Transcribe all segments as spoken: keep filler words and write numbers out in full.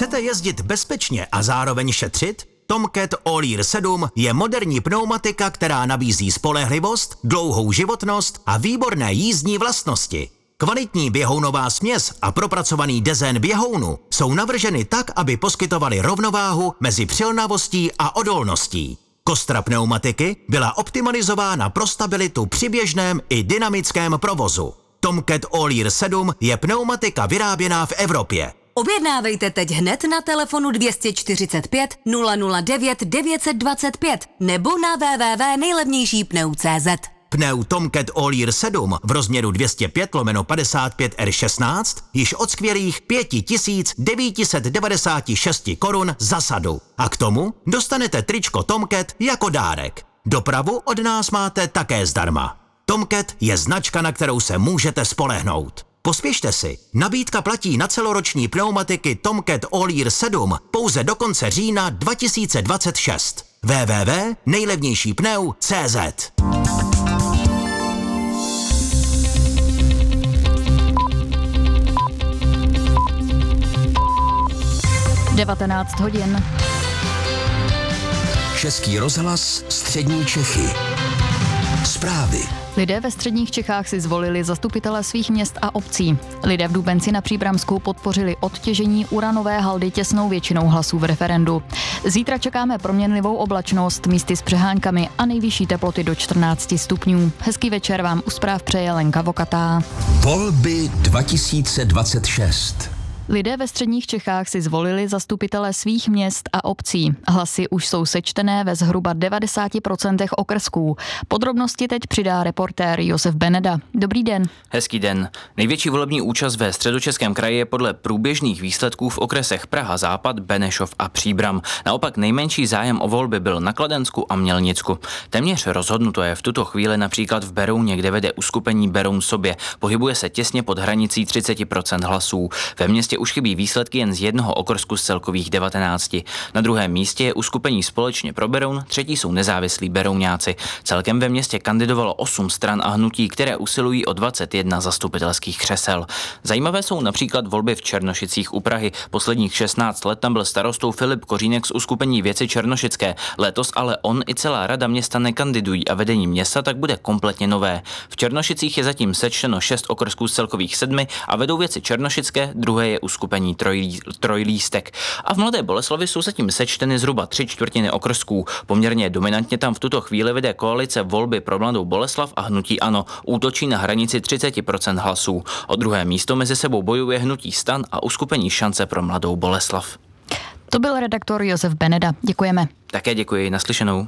Chcete jezdit bezpečně a zároveň šetřit? Tomcat All-Year sedm je moderní pneumatika, která nabízí spolehlivost, dlouhou životnost a výborné jízdní vlastnosti. Kvalitní běhounová směs a propracovaný dezén běhounu jsou navrženy tak, aby poskytovaly rovnováhu mezi přilnavostí a odolností. Kostra pneumatiky byla optimalizována pro stabilitu při běžném i dynamickém provozu. Tomcat All-Year sedm je pneumatika vyráběná v Evropě. Objednávejte teď hned na telefonu dvě stě čtyřicet pět nula nula devět devět dvacet pět nebo na w w w tečka nejlevnější pneu tečka cé zet. Pneu Tomcat All-Year sedm v rozměru dvě stě pět lomeno padesát pět R šestnáct již od skvělých pět tisíc devět set devadesát šest korun za sadu. A k tomu dostanete tričko Tomcat jako dárek. Dopravu od nás máte také zdarma. Tomcat je značka, na kterou se můžete spolehnout. Pospěšte si, nabídka platí na celoroční pneumatiky Tomcat All-Year sedm pouze do konce října dva tisíce dvacet šest. w w w tečka nejlevnější pneu tečka cé zet. devatenáct hodin. Český rozhlas Střední Čechy. Zprávy. Lidé ve středních Čechách si zvolili zastupitele svých měst a obcí. Lidé v Dubenci na Příbramsku podpořili odtěžení uranové haldy těsnou většinou hlasů v referendu. Zítra čekáme proměnlivou oblačnost, místy s přehánkami a nejvyšší teploty do čtrnáct stupňů. Hezký večer vám u zpráv přeje Lenka Vokatá. Volby dva tisíce dvacet šest. Lidé ve středních Čechách si zvolili zastupitele svých měst a obcí. Hlasy už jsou sečtené ve zhruba devadesát procent okrsků. Podrobnosti teď přidá reportér Josef Beneda. Dobrý den. Hezký den. Největší volební účast ve Středočeském kraji je podle průběžných výsledků v okresech Praha Západ, Benešov a Příbram. Naopak nejmenší zájem o volby byl na Kladensku a Mělnicku. Téměř rozhodnuto je v tuto chvíli například v Berouně, kde vede uskupení Beroun sobě. Pohybuje se těsně pod hranicí třicet procent hlasů. Ve městě už chybí výsledky jen z jednoho okrsku z celkových devatenácti. Na druhém místě je uskupení Společně pro Beroun, třetí jsou nezávislí berouňáci. Celkem ve městě kandidovalo osm stran a hnutí, které usilují o dvacet jedna zastupitelských křesel. Zajímavé jsou například volby v Černošicích u Prahy. Posledních šestnáct let tam byl starostou Filip Kořínek z uskupení Věci černošické. Letos ale on i celá rada města nekandidují a vedení města tak bude kompletně nové. V Černošicích je zatím sečteno šest okrsků z celkových sedmi a vedou Věci černošické, druhé je uskupení troj, Trojlístek. A v Mladé Boleslavi jsou zatím sečteny zhruba tři čtvrtiny okrsků. Poměrně dominantně tam v tuto chvíli vede koalice Volby pro Mladou Boleslav a hnutí ANO. Útočí na hranici třicet procent hlasů. O druhé místo mezi sebou bojuje hnutí STAN a uskupení Šance pro Mladou Boleslav. To byl redaktor Josef Beneda. Děkujeme. Také děkuji, naslyšenou.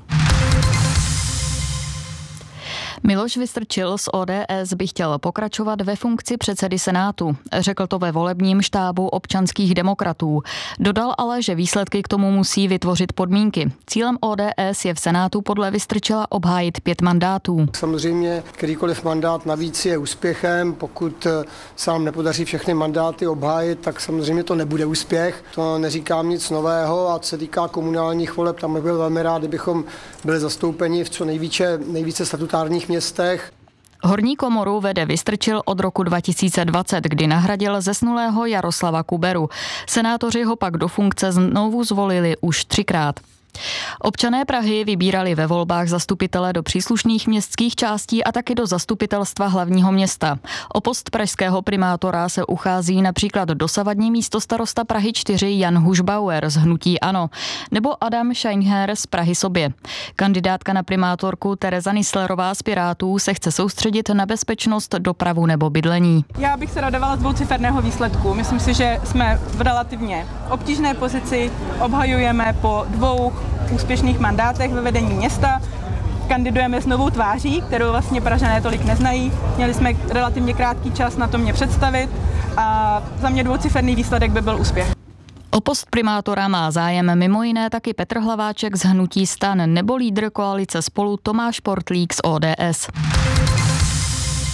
Miloš Vystrčil z O D S by chtěl pokračovat ve funkci předsedy Senátu. Řekl to ve volebním štábu občanských demokratů. Dodal ale, že výsledky k tomu musí vytvořit podmínky. Cílem O D S je v Senátu podle Vystrčila obhájit pět mandátů. Samozřejmě kterýkoliv mandát navíc je úspěchem. Pokud se nám nepodaří všechny mandáty obhájit, tak samozřejmě to nebude úspěch. To neříkám nic nového a co se týká komunálních voleb, tam bych byl velmi rád, kdybychom byli zastoupeni v co nejvíce, nejvíce statutárních městech. Horní komoru vede Vystrčil od roku dva tisíce dvacet, kdy nahradil zesnulého Jaroslava Kuberu. Senátoři ho pak do funkce znovu zvolili už třikrát. Občané Prahy vybírali ve volbách zastupitele do příslušných městských částí a taky do zastupitelstva hlavního města. O post pražského primátora se uchází například dosavadní místostarosta Prahy čtyři Jan Hušbauer z hnutí ANO nebo Adam Scheinher z Prahy sobě. Kandidátka na primátorku Tereza Nisslerová z Pirátů se chce soustředit na bezpečnost, dopravu nebo bydlení. Já bych se radovala z dvouciferného výsledku. Myslím si, že jsme v relativně obtížné pozici, obhajujeme po dvou úspěšných mandátech ve vedení města. Kandidujeme s novou tváří, kterou vlastně Pražané tolik neznají. Měli jsme relativně krátký čas na to mě představit a za mě dvouciferný výsledek by byl úspěch. O post primátora má zájem mimo jiné taky Petr Hlaváček z hnutí STAN nebo lídr koalice Spolu Tomáš Portlík z O D S.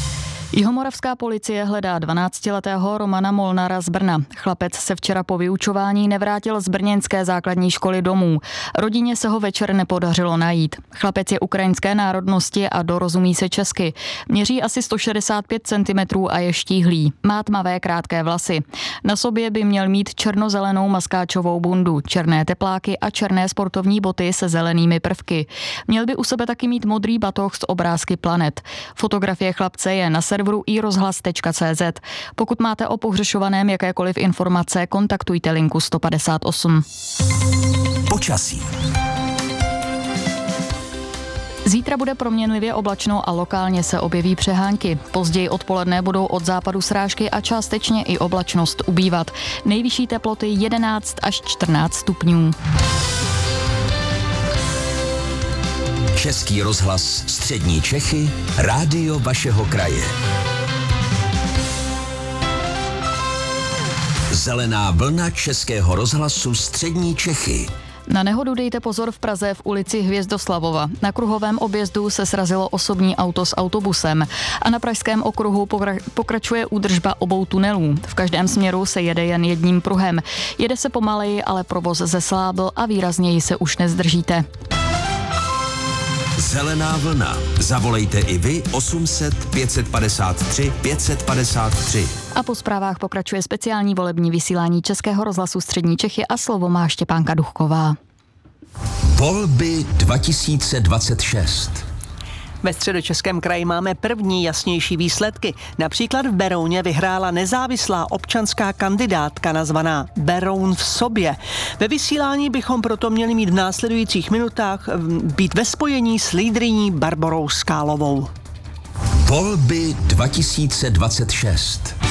Jihomoravská policie hledá dvanáctiletého Romana Molnara z Brna. Chlapec se včera po vyučování nevrátil z brněnské základní školy domů. Rodině se ho večer nepodařilo najít. Chlapec je ukrajinské národnosti a dorozumí se česky. Měří asi sto šedesát pět centimetrů a je štíhlý. Má tmavé krátké vlasy. Na sobě by měl mít černozelenou maskáčovou bundu, černé tepláky a černé sportovní boty se zelenými prvky. Měl by u sebe taky mít modrý batoh s obrázky planet. Fotografie chlapce je na serveru i rozhlas tečka cé zet. Pokud máte o pohřešovaném jakékoliv informace, kontaktujte linku sto padesát osm. Počasí. Zítra bude proměnlivě oblačno a lokálně se objeví přehánky. Později odpoledne budou od západu srážky a částečně i oblačnost ubývat. Nejvyšší teploty jedenáct až čtrnáct stupňů. Český rozhlas Střední Čechy, rádio vašeho kraje. Zelená vlna Českého rozhlasu Střední Čechy. Na nehodu dejte pozor v Praze v ulici Hvězdoslavova. Na kruhovém objezdu se srazilo osobní auto s autobusem a na pražském okruhu pokračuje údržba obou tunelů. V každém směru se jede jen jedním pruhem. Jede se pomaleji, ale provoz zeslábl a výrazněji se už nezdržíte. Zelená vlna. Zavolejte i vy osm set pět set padesát tři pět set padesát tři. A po zprávách pokračuje speciální volební vysílání Českého rozhlasu Střední Čechy a slovo má Štěpánka Duchková. Volby dva tisíce dvacet šest. Ve Středočeském kraji máme první jasnější výsledky. Například v Berouně vyhrála nezávislá občanská kandidátka nazvaná Beroun v sobě. Ve vysílání bychom proto měli mít v následujících minutách být ve spojení s lídryní Barborou Skálovou. Volby dva tisíce dvacet šest.